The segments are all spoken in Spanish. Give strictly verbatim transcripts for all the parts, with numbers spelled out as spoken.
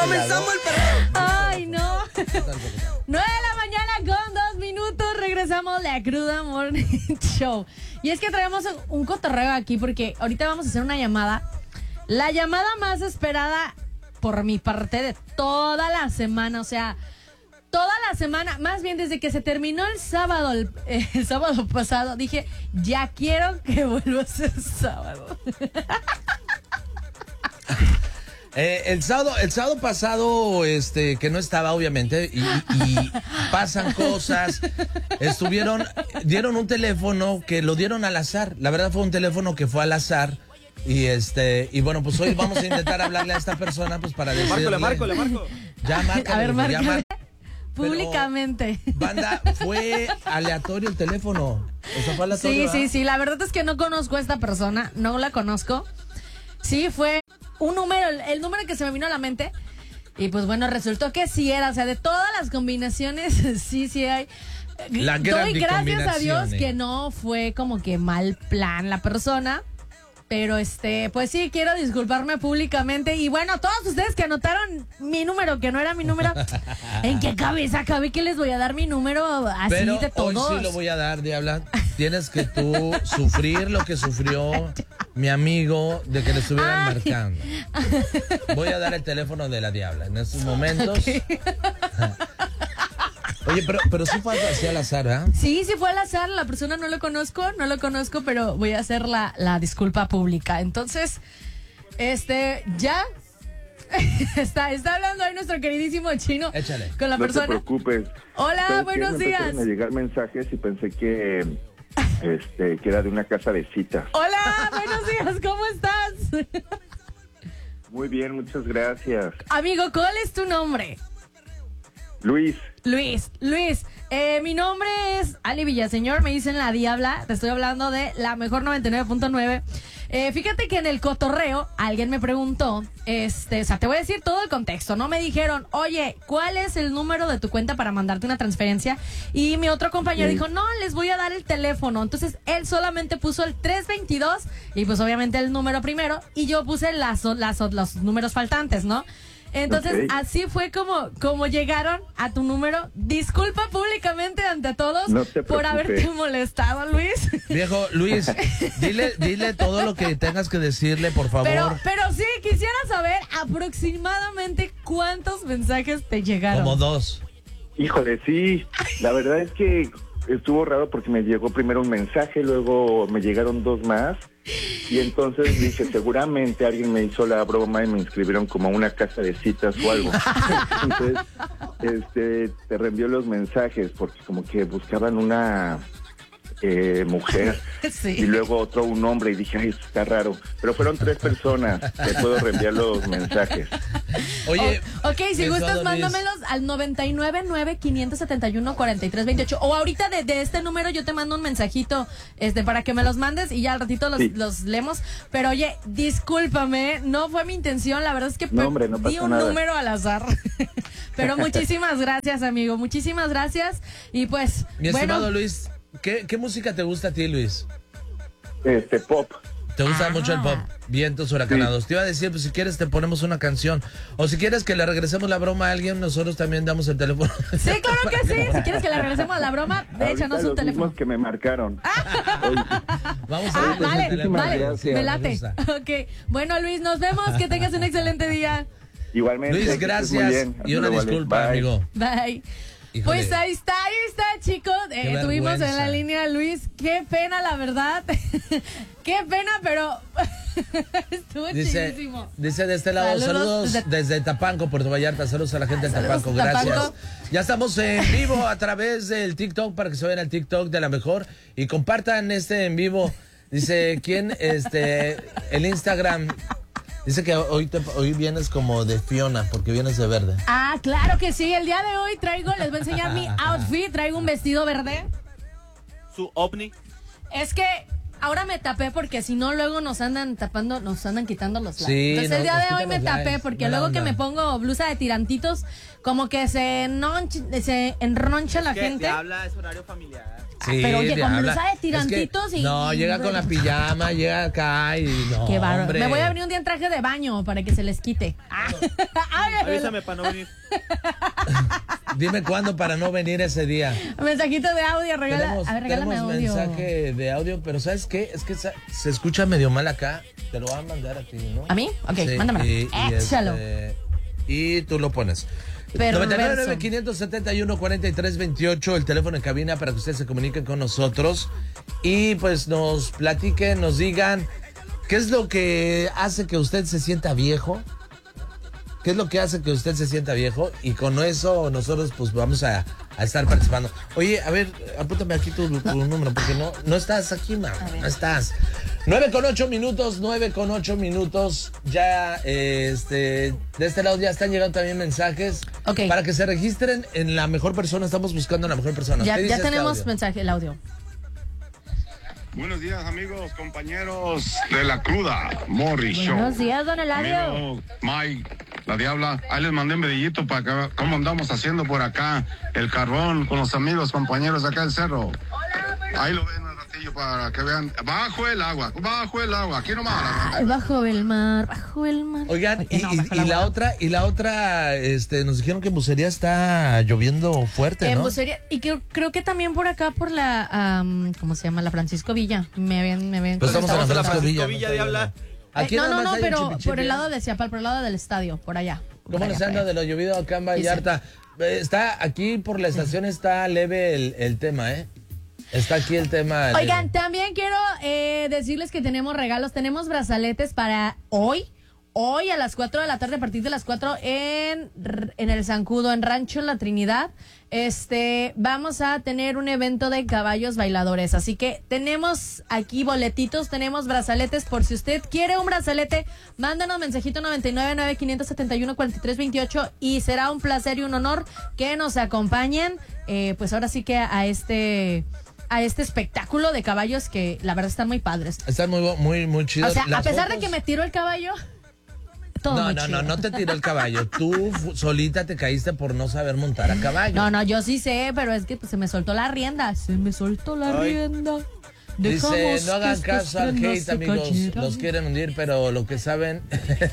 ¡Comenzamos el perreo! ¡Ay, no! nueve de la mañana con dos minutos. Regresamos La Cruda Morning Show. Y es que traemos un cotorreo aquí porque ahorita vamos a hacer una llamada. La llamada más esperada por mi parte de toda la semana. O sea, toda la semana, más bien desde que se terminó el sábado, el, eh, el sábado pasado, dije, ya quiero que vuelva a ser sábado. Eh, el sábado, el sábado pasado, este, que no estaba obviamente, y, y pasan cosas, estuvieron, dieron un teléfono que lo dieron al azar, la verdad fue un teléfono que fue al azar, y este, y bueno, pues hoy vamos a intentar hablarle a esta persona, pues para decirle. Le marco, le marco, le marco. Ya marca, a ver, ya marca. Públicamente. Pero, banda, fue aleatorio el teléfono, o sea, fue aleatorio. Sí, ¿verdad? sí, sí, la verdad es que no conozco a esta persona, no la conozco. Sí, fue un número, el, el número que se me vino a la mente. Y pues bueno, resultó que sí era, o sea, de todas las combinaciones, sí, sí hay. La gran Doy gracias a Dios combinación, eh. que no fue como que mal plan la persona. Pero este, pues sí, quiero disculparme públicamente. Y bueno, todos ustedes que anotaron mi número, que no era mi número, ¿en qué cabeza cabe que les voy a dar mi número así Pero de todos? hoy sí lo voy a dar, Diabla. Tienes que tú sufrir lo que sufrió mi amigo de que le estuvieran Ay. marcando. Voy a dar el teléfono de la Diabla en estos momentos. Okay. Oye, pero, pero sí fue así al azar, ¿verdad? Sí, sí fue al azar, la persona no lo conozco, no lo conozco, pero voy a hacer la, la disculpa pública. Entonces, este, ya está, está hablando ahí nuestro queridísimo Chino. Échale. Con la No persona. te preocupes. Hola, ¿Sabes qué? buenos Me días. empezaron a llegar mensajes y pensé que, este, que era de una casa de citas. Hola, buenos días, ¿cómo estás? Muy bien, muchas gracias. Amigo, ¿cuál es tu nombre? Luis, Luis, Luis, eh, mi nombre es Ali Villaseñor, me dicen La Diabla, te estoy hablando de La Mejor noventa y nueve punto nueve. Eh, fíjate que en el cotorreo alguien me preguntó, este, o sea, te voy a decir todo el contexto, ¿no? Me dijeron, oye, ¿cuál es el número de tu cuenta para mandarte una transferencia? Y mi otro compañero Sí. dijo, no, les voy a dar el teléfono. Entonces, él solamente puso el tres veintidós y pues obviamente el número primero y yo puse las, las, los números faltantes, ¿no? Entonces, Ok. así fue como, como llegaron a tu número. Disculpa públicamente ante todos No te por preocupes. haberte molestado, Luis. Viejo, Luis, dile, dile todo lo que tengas que decirle, por favor. Pero, pero sí, quisiera saber aproximadamente cuántos mensajes te llegaron. Como dos. híjole, sí, la verdad es que estuvo raro porque me llegó primero un mensaje, luego me llegaron dos más. Y entonces dije, seguramente alguien me hizo la broma y me inscribieron como a una casa de citas o algo. Entonces, este, te reenvió los mensajes porque como que buscaban una eh, mujer Sí. y luego otro un hombre y dije, ay, eso está raro. Pero fueron tres personas, te puedo reenviar los mensajes. Oye, O- ok, si pensado, gustas, Luis. mándamelos al noventa y nueve, nueve, quinientos setenta y uno, cuarenta y tres veintiocho. O ahorita de, de este número yo te mando un mensajito este, para que me los mandes y ya al ratito los, Sí. los leemos. Pero oye, discúlpame, no fue mi intención. La verdad es que No, hombre, no di pasa un nada. número al azar. Pero muchísimas gracias, amigo. Muchísimas gracias. Y pues, Mi bueno, estimado Luis, ¿qué, ¿qué música te gusta a ti, Luis? Este, pop. ¿Te gusta Ah. mucho el pop? Vientos huracanados. Te iba a decir, pues si quieres te ponemos una canción. O si quieres que le regresemos la broma a alguien, nosotros también damos el teléfono. sí, claro que sí. Si quieres que le regresemos a la broma, Ahorita échanos un los teléfono. mismos que me marcaron. Vamos a Ah, ver pues, vale, el teléfono. vale, gracias. me late. Me gusta. Ok, bueno Luis, nos vemos, que tengas un excelente día. Igualmente. Luis, que estés muy gracias. bien. Y una Hasta luego, Alex. disculpa, Bye. amigo. Bye. Híjole. Pues ahí está, ahí está, chicos. Eh, Qué tuvimos en vergüenza. la línea a Luis. Qué pena, la verdad. Qué pena, pero estuvo Dice, chidísimo. dice de este lado, Saludos saludos, desde- desde Tapanco, Puerto Vallarta. Saludos a la gente de Saludos, Tapanco, gracias. Tapanco. Ya estamos en vivo a través del TikTok para que se vayan al TikTok de La Mejor y compartan este en vivo. Dice, ¿quién? Este, el Instagram. Dice que hoy, te, hoy vienes como de Fiona, porque vienes de verde. Ah, claro que sí. El día de hoy traigo, les voy a enseñar mi outfit. Traigo un vestido verde. Su ovni. Es que ahora me tapé porque si no luego nos andan tapando, nos andan quitando los likes. Sí, Entonces no, el día nos de hoy quitan me los tapé likes. porque Mala luego que onda. me pongo blusa de tirantitos, como que se, enroncha- se enroncha la que gente. te habla, es horario familiar. Sí, pero oye, te con habla. blusa de Es que, tirantitos y- No, llega con la pijama, llega acá y no, Qué bárbaro. hombre. Me voy a venir un día en traje de baño para que se les quite. Ah. Ay, Avísame para no venir. Dime cuándo para no venir ese día. Mensajito de audio, regala, Tenemos, a ver, regálame tenemos audio. mensaje de audio, pero ¿sabes qué? Es que sa- se escucha medio mal acá. Te lo voy a mandar a ti, ¿no? ¿A mí? Ok, Sí, mándamelo. y- y Échalo. este, y tú lo pones. Perverso. noventa y nueve, quinientos setenta y uno, cuarenta y tres veintiocho, el teléfono en cabina para que ustedes se comuniquen con nosotros y pues nos platiquen, nos digan qué es lo que hace que usted se sienta viejo. ¿Qué es lo que hace que usted se sienta viejo? Y con eso nosotros pues vamos a, a estar participando. Oye, a ver, apúntame aquí tu, tu número, porque no, no estás aquí, mamá, no estás. Nueve con ocho minutos, nueve con ocho minutos. Ya, eh, este, de este lado ya están llegando también mensajes. Ok. Para que se registren en la mejor persona, estamos buscando a la mejor persona. Ya, ¿Qué ya dice este tenemos audio? mensaje, el audio. Buenos días, amigos, compañeros de la cruda Morris Show. Buenos días, don Eladio. Amigo Mike, la diabla, ahí les mandé un medillito para que cómo andamos haciendo por acá el carbón con los amigos, compañeros acá del cerro. Ahí lo ven al ratillo para que vean. Bajo el agua, bajo el agua, aquí nomás. Ay, bajo el mar, bajo el mar. Oigan, Oye, y, no, y- bajo el y la agua. otra, y la otra, este, nos dijeron que en Bucería está lloviendo fuerte, En ¿no? Bucería, y creo, creo que también por acá, por la, am, ¿cómo se llama? La Francisco Villa. Me habían, me habían Pues estamos en la comentado. Francisco Villa. Villa no de está hablar. lloviendo. Eh, Aquí no, nada no, más no, hay un pero chipichipi. por el lado de Ciapal, por el lado del estadio, por allá. Por ¿Cómo allá, les por anda allá. de lo llovido acá en Vallarta? Eh, Está aquí por la estación, está leve el, el tema, ¿eh? Está aquí el tema. leve. Oigan, también quiero eh, decirles que tenemos regalos. Tenemos brazaletes para hoy. Hoy a las cuatro de la tarde, a partir de las cuatro en, en el Zancudo, en Rancho La Trinidad. Este, vamos a tener un evento de caballos bailadores. Así que tenemos aquí boletitos, tenemos brazaletes. Por si usted quiere un brazalete, mándanos mensajito noventa y nueve, nueve quinientos setenta y uno, cuarenta y tres veintiocho y será un placer y un honor que nos acompañen. Eh, pues ahora sí que a este... a este espectáculo de caballos que la verdad están muy padres. Están muy, muy, muy O chidos. sea, a Las pesar de fotos- que me tiró el caballo, todo No, muy no, chido. no, no te tiró el caballo. Tú fu- solita te caíste por no saber montar a caballo. No, no, yo sí sé, pero es que pues, se me soltó la rienda. Se me soltó la Ay. rienda. Dice, Dejamos no hagan que estas caso al prendas hate, se amigos. cayeran. Los quieren hundir, pero lo que saben...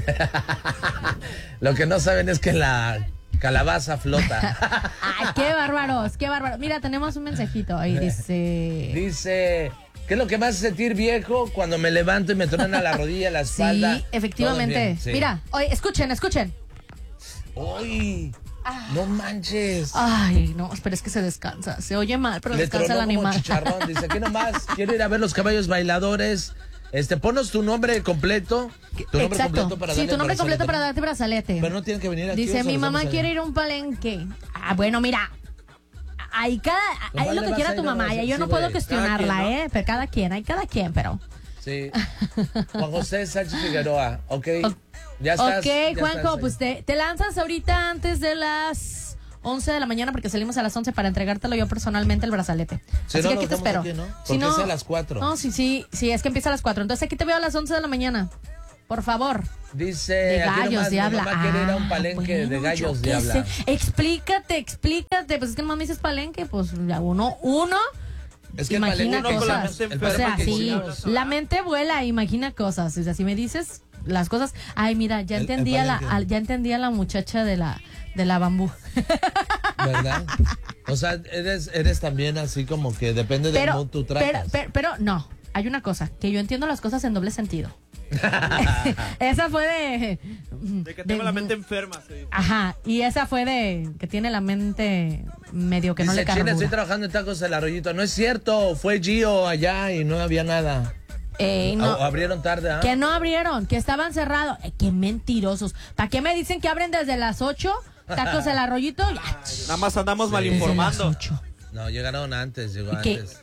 lo que no saben es que la calabaza flota. Ay, qué bárbaros, qué bárbaros. Mira, tenemos un mensajito ahí, dice... Dice, ¿qué es lo que me hace sentir viejo cuando me levanto y me truena la rodilla, la espalda? Sí, efectivamente. Todo bien, sí. Mira, oye, escuchen, escuchen. ¡Uy! No manches. Ay, no, pero es que se descansa. Se oye mal, pero Le descansa tronó el como animal. chicharrón. Dice, aquí nomás, quiero ir a ver los caballos bailadores. Este, ponos tu nombre completo. Tu nombre Exacto. completo para sí, darle tu nombre el completo brazalete. para darte brazalete. Pero no tienen que venir aquí. Dice, o se mi los mamá damos allá. quiere ir a un palenque. Ah, bueno, mira. Hay cada, Nomás hay lo le que vas quiera a tu ir, mamá. nomás, Ya yo sí, no güey. puedo cuestionarla, Cada quien, ¿no? ¿eh? Pero cada quien, hay cada quien, pero. Sí. Juan José Sánchez Figueroa. Ok. O- Ya estás. ok, ya Juanjo, estás ahí. pues te, te lanzas ahorita antes de las once de la mañana porque salimos a las once para entregártelo yo personalmente el brazalete. Si Así no, que lo aquí te dejamos espero. aquí, ¿no? Si Porque es a las cuatro. No, sí, sí, sí, es que empieza a las cuatro. Entonces aquí te veo a las once de la mañana. Por favor. Dice. De aquí gallos nomás, de mi habla. mamá quiere ir a un Ah, palenque de bueno, gallos yo de qué habla. sé. Explícate, explícate. Pues es que nomás me dices palenque, pues ya uno, uno. Es que el imagina palenque- Uno con la cosas. mente el O sea, palenque sí, hicimos- la mente vuela, imagina cosas. O sea, si me dices las cosas, ay, mira, ya El- el entendía la, palenque. al- ya entendía la muchacha de la, de la bambú. ¿Verdad? O sea, eres, eres también así como que depende del Pero, mood tú pero, tratas. pero, pero no, hay una cosa, que yo entiendo las cosas en doble sentido. Esa fue de... De que tengo de- la mente enferma. Sí. Ajá, y esa fue de que tiene la mente medio que no Dice, le Chile, estoy carbura. trabajando en tacos del Arroyito. No es cierto, fue Gio allá y no había nada. Eh, no, A- abrieron tarde, ¿ah? que no abrieron, que estaban cerrados. Eh, qué mentirosos. ¿Para qué me dicen que abren desde las ocho? Tacos del Arroyito. Ya, Nada más andamos mal desde las informando. ocho. No, llegaron antes, llegó ¿Y qué? antes.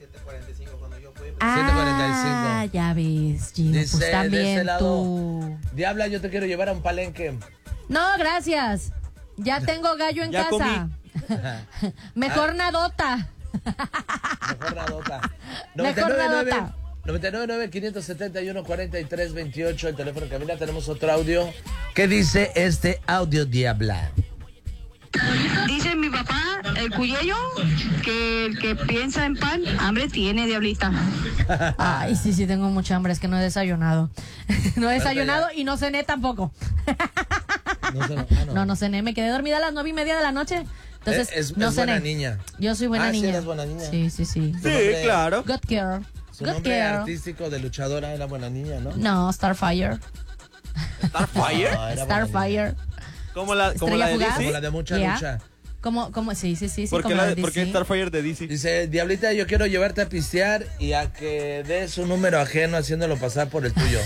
Ah, ya ves, Gino. Dice, Pues de ese también lado, tú. Diabla, yo te quiero llevar a un palenque. No, gracias. Ya tengo gallo en Ya casa. Mejor nadota. Mejor nadota. Mejor noventa y nueve, nadota. noventa y nueve nueve, quinientos setenta y uno, cuarenta y tres veintiocho, el teléfono en cabina. Tenemos otro audio. ¿Qué dice este audio, Diabla? Dice mi papá, el cuyello, que el que piensa en pan, hambre tiene, Diablita. Ay, sí, sí, tengo mucha hambre, es que no he desayunado. No he desayunado y no cené tampoco. No, sé, no, ah, no. No, no cené, me quedé dormida a las nueve y media de la noche. Entonces, Es- es- no es cené. buena niña. Yo soy buena Ah, sí, niña. eres buena niña. Sí, sí, sí. Su Sí, nombre- claro. Good girl. Su Good nombre girl. artístico de luchadora era buena niña, ¿no? No, Starfire. Starfire. No, era buena niña. Starfire. Como la, como Estrella la de fugaz. D Como C. la de mucha Yeah. lucha. Como, como, sí, sí, sí, sí. ¿Por qué como la- la de por qué D C. Starfire de D C? Dice, Diablita, yo quiero llevarte a pistear y a que des un número ajeno haciéndolo pasar por el tuyo.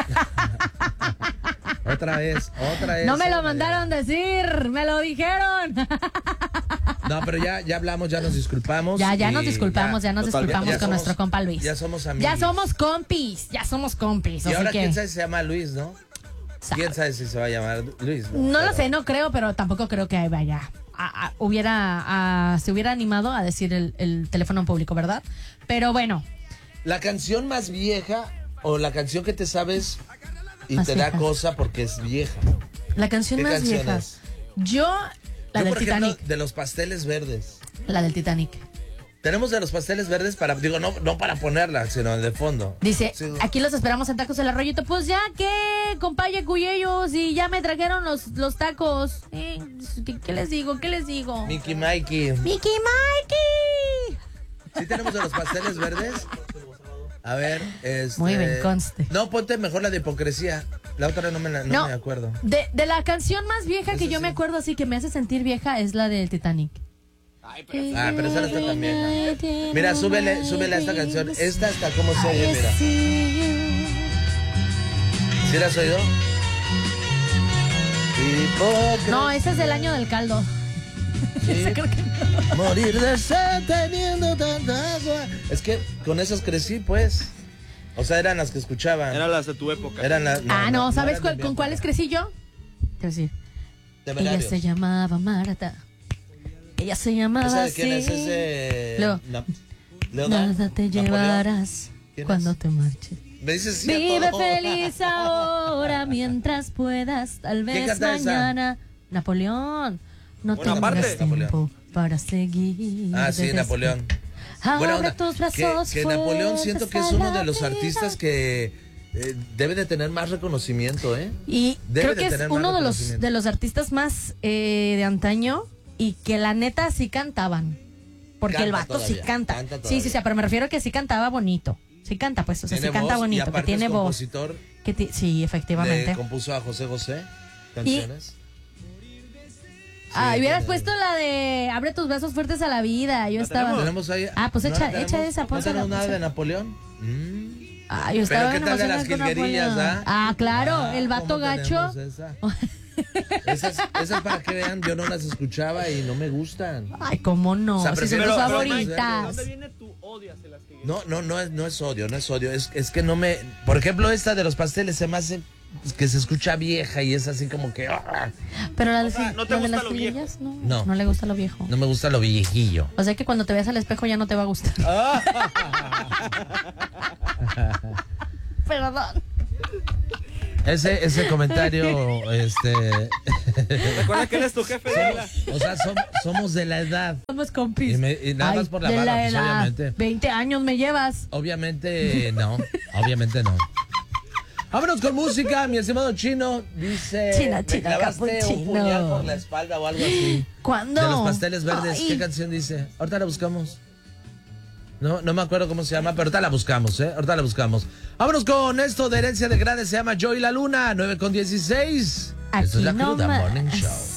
Otra vez, otra vez. No me lo eh, mandaron decir, me lo dijeron. No, pero ya, ya hablamos, ya nos disculpamos. Ya, ya y nos disculpamos, ya, nos total, disculpamos ya con somos- nuestro compa Luis. ya somos amigos. Ya somos compis, ya somos compis. Y así ahora que, quién sabe si se llama Luis, ¿no? sabe. ¿Quién sabe si se va a llamar Luis? No lo Pero- sé, no creo, pero tampoco creo que vaya. a- a- hubiera, a- se hubiera animado a decir el, el teléfono en público, ¿verdad? Pero bueno, La canción más vieja o la canción que te sabes y Más te da vieja. cosa porque es vieja. la canción ¿Qué más canción vieja. es? Yo, la Yo, del por ejemplo, Titanic. de los pasteles verdes. La del Titanic. Tenemos de los pasteles verdes para, digo, no, no para ponerla, sino de fondo. Dice, Sí. aquí los esperamos en Tacos del Arroyito. Pues ya que, compañe Cuyellos, y ya me trajeron los, los tacos. Eh, ¿qué, qué les digo? ¿Qué les digo? Mickey Mikey. ¡Mickey Mikey! ¿Sí tenemos de los pasteles verdes? A ver, este... Muy bien, conste. No, ponte mejor la de hipocresía. La otra no me, la- no No, me acuerdo. De, de la canción más vieja que Esa yo sí. me acuerdo así que me hace sentir vieja es la del Titanic. Ah, pero esa no está tan vieja. Mira, súbele, súbele a esta canción. Esta está como se oye, mira. ¿Sí la has oído? Hipocresía. No, ese es del año del caldo. Ese creo que no. Morir de sed teniendo tanta agua. Es que con esas crecí, pues. O sea, eran las que escuchaban. Eran las de tu época. Eran las. Ah, no, ¿sabes eran cuál- de mi con época. cuáles crecí yo? Te voy a decir. Ella Temerarios. se llamaba Marta. Ella se llamaba ¿Esa de así. quién es? ¿Es de... Leo. Na- Leonardo? Nada te ¿Napoleón? llevarás ¿Quién cuando es? te marches. Me dices sí a Vive todo. feliz ahora mientras puedas, tal vez canta esa? mañana. Napoleón, no Buena tengas parte. tiempo Napoleón. para seguir. Ah, sí, de Napoleón. Abre Buena onda. tus Que, brazos que Napoleón fuertes siento que es a uno la de los vida. artistas que eh, debe de tener más reconocimiento, ¿eh? Y Debe creo de que es tener más uno de los, reconocimiento. de los artistas más eh, de antaño y que la neta sí cantaban. Porque Canta el vato sí todavía, canta. canta sí, sí, todavía. sí, pero me refiero a que sí cantaba bonito. Sí canta, pues, o sea, sí Tiene canta voz, y bonito, que aparte tiene es voz. compositor, Que ti- sí, efectivamente. le compuso a José José canciones. Ah, Sí, hubieras tiene- puesto la de Abre tus brazos fuertes a la vida. Yo ¿La estaba. Tenemos ahí. Ah, pues echa- la echa esa, ¿No pónsela, tenemos nada de pónsela. Napoleón? Mm. Ah, yo estaba Pero ¿qué tal de las emocionada con jilguerillas, Napoleón. ah? Ah, claro, Ah, el vato ¿cómo gacho. tenemos esa? Esas, esas para que vean, yo no las escuchaba y no me gustan. Ay, cómo no, O sea, si son prefiero- tus pero, Mike, ¿de favoritas. dónde viene tu odio hacia las que No, no, no es, no es odio, no es odio. Es, es que no me. Por ejemplo, esta de los pasteles se me hace que se escucha vieja y es así como que. ¡ah! Pero la de, sea, ¿no te la de gusta las lo viejo? jilguerillas, no, No. no le gusta lo viejo. No me gusta lo viejillo. O sea que cuando te veas al espejo ya no te va a gustar. Perdón. Ese, ese comentario, este. Recuerda que eres tu jefe de la... O sea, som- somos de la edad. Somos compis. Y me- y nada más por la de barba, la pues, edad. obviamente. veinte años me llevas. Obviamente no, obviamente no. Vámonos con música, mi estimado Chino. Dice. Chino, ¿me Chino, clavaste un capuchino. puñal por la espalda o algo así? ¿Cuándo? De los pasteles verdes. Ay. ¿Qué canción dice? Ahorita la buscamos. No, no me acuerdo cómo se llama, pero ahorita la buscamos, ¿eh? Ahorita la buscamos. Vámonos con esto de Herencia de Grandes, se llama Yo y la Luna, nueve con dieciséis. Esto es la Aquí Cruda nomás. Morning Show.